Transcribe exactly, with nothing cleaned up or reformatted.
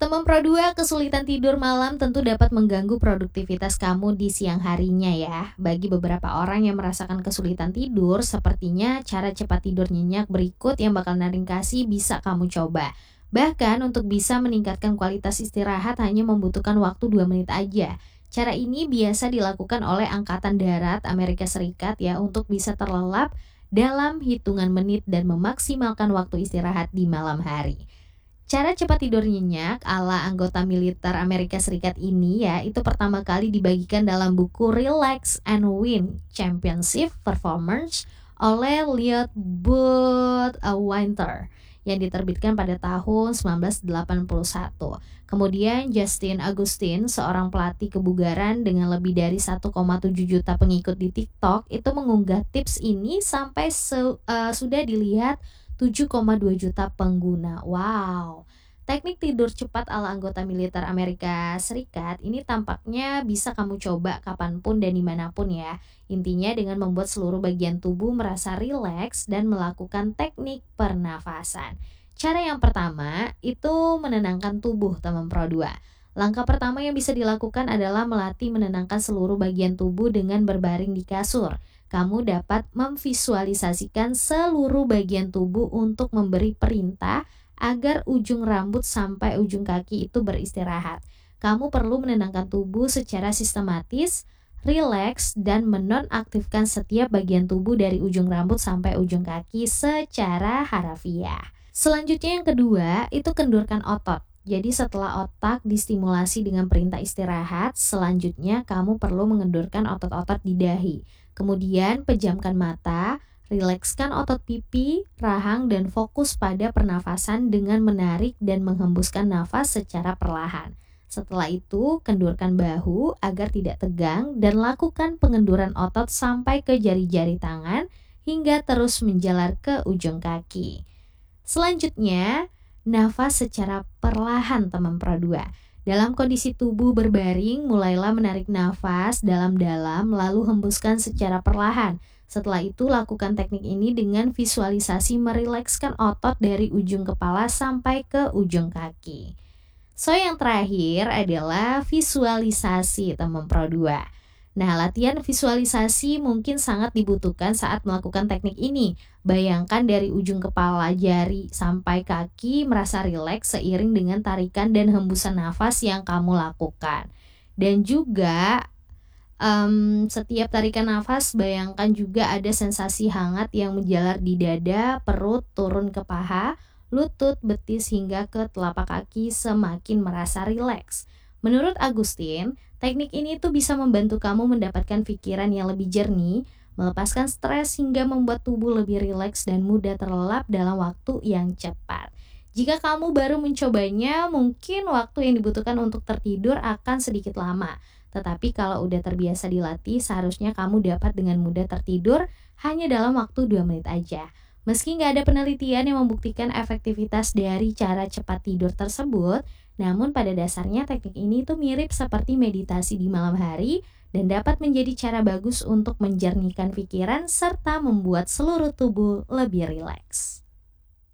Teman Pro dua, kesulitan tidur malam tentu dapat mengganggu produktivitas kamu di siang harinya ya. Bagi beberapa orang yang merasakan kesulitan tidur, sepertinya cara cepat tidur nyenyak berikut yang bakal Narin kasih bisa kamu coba. Bahkan untuk bisa meningkatkan kualitas istirahat hanya membutuhkan waktu dua menit aja. Cara ini biasa dilakukan oleh Angkatan Darat Amerika Serikat ya untuk bisa terlelap dalam hitungan menit dan memaksimalkan waktu istirahat di malam hari. Cara cepat tidur nyenyak ala anggota militer Amerika Serikat ini ya, itu pertama kali dibagikan dalam buku Relax and Win Championship Performance oleh Lloyd Bootwinter yang diterbitkan pada tahun sembilan belas delapan puluh satu. Kemudian Justin Agustin, seorang pelatih kebugaran dengan lebih dari satu koma tujuh juta pengikut di TikTok, itu mengunggah tips ini sampai se- uh, sudah dilihat tujuh koma dua juta pengguna. Wow. Teknik tidur cepat ala anggota militer Amerika Serikat ini tampaknya bisa kamu coba kapanpun dan dimanapun ya. Intinya dengan membuat seluruh bagian tubuh merasa rileks dan melakukan teknik pernafasan. Cara yang pertama itu menenangkan tubuh teman Pro dua. Langkah pertama yang bisa dilakukan adalah melatih menenangkan seluruh bagian tubuh dengan berbaring di kasur. Kamu dapat memvisualisasikan seluruh bagian tubuh untuk memberi perintah agar ujung rambut sampai ujung kaki itu beristirahat. Kamu perlu menenangkan tubuh secara sistematis, rileks, dan menonaktifkan setiap bagian tubuh dari ujung rambut sampai ujung kaki secara harafiah. Selanjutnya yang kedua, itu kendurkan otot. Jadi setelah otak distimulasi dengan perintah istirahat, selanjutnya kamu perlu mengendurkan otot-otot di dahi. Kemudian pejamkan mata, rilekskan otot pipi, rahang, dan fokus pada pernafasan dengan menarik dan menghembuskan nafas secara perlahan. Setelah itu, kendurkan bahu agar tidak tegang dan lakukan pengenduran otot sampai ke jari-jari tangan hingga terus menjalar ke ujung kaki. Selanjutnya, nafas secara perlahan teman Pro dua. Dalam kondisi tubuh berbaring, mulailah menarik nafas dalam-dalam lalu hembuskan secara perlahan. Setelah itu lakukan teknik ini dengan visualisasi merilekskan otot dari ujung kepala sampai ke ujung kaki. So yang terakhir adalah visualisasi teman Pro dua. Nah, latihan visualisasi mungkin sangat dibutuhkan saat melakukan teknik ini. Bayangkan dari ujung kepala jari sampai kaki merasa rileks seiring dengan tarikan dan hembusan nafas yang kamu lakukan. Dan juga um, setiap tarikan nafas bayangkan juga ada sensasi hangat yang menjalar di dada, perut, turun ke paha, lutut, betis hingga ke telapak kaki semakin merasa rileks. Menurut Agustin, teknik ini tuh bisa membantu kamu mendapatkan pikiran yang lebih jernih, melepaskan stres hingga membuat tubuh lebih rileks dan mudah terlelap dalam waktu yang cepat. Jika kamu baru mencobanya, mungkin waktu yang dibutuhkan untuk tertidur akan sedikit lama. Tetapi kalau udah terbiasa dilatih, seharusnya kamu dapat dengan mudah tertidur hanya dalam waktu dua menit aja. Meski nggak ada penelitian yang membuktikan efektivitas dari cara cepat tidur tersebut, namun pada dasarnya teknik ini tuh mirip seperti meditasi di malam hari dan dapat menjadi cara bagus untuk menjernihkan pikiran serta membuat seluruh tubuh lebih rileks.